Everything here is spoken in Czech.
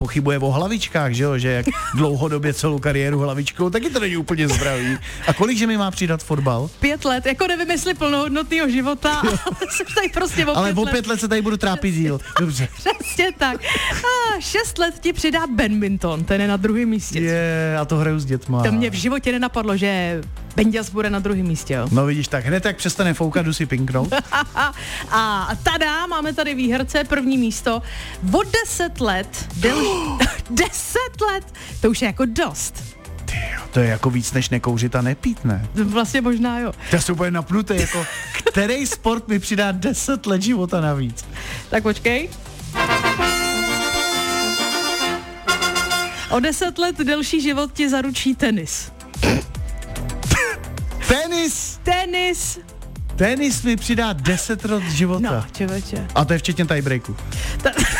pochybuje o hlavičkách, že jo, že jak dlouhodobě celou kariéru hlavičkou, taky to není úplně zdravý. A kolik že mi má přidat fotbal? 5 let, jako nevím, jestli plnohodnotného života, ale jsem tady prostě o 5 let. Ale o 5 let se tady budu trápit díl. Dobře. Přesně tak. 6 let ti přidá badminton, ten je na druhém místě. A to hraju s dětma. To mě v životě nenapadlo, že Benďas bude na druhém místě, jo. No vidíš, tak hned jak přestane foukat, jdu si pinknout. A tada, máme tady výherce, první místo. O 10 let, 10 let, to už je jako dost. Tyjo, to je jako víc než nekouřit a nepít, ne? Vlastně možná jo. Já jsem úplně napnutý, jako který sport mi přidá 10 let života navíc? Tak počkej. O 10 let delší život ti zaručí tenis. Tenis! Tenis mi přidá 10 let života. No, čověče. A to je včetně tiebreaku.